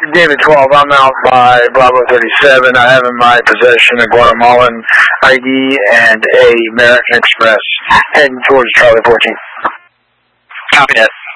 David 12, I'm out by Bravo 37. I have in my possession a Guatemalan ID and a American Express heading towards Charlie 14. Copy that.